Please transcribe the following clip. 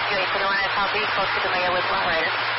UA 21 Southeast, close to the Maya with one rider.